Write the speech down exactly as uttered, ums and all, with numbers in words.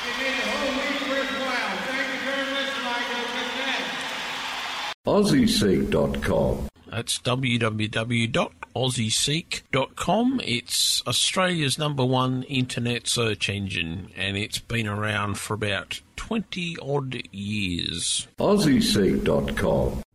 Aussie Seek dot com. That's w w w dot aussie seek dot com. It's Australia's number one internet search engine, and it's been around for about twenty odd years. Aussie Seek dot com.